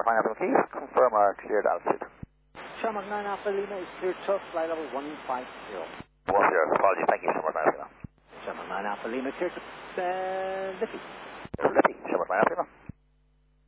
9 Alpha Lima Keys, confirm our cleared altitude. Shamrock 9 Alpha Lima is cleared short, flight level 150. 10, apologies, thank you, Shamrock 9 Alpha Lima. Shamrock 9 Alpha Lima cleared to Liffey. Liffey, Shamrock 9 Alpha Lima.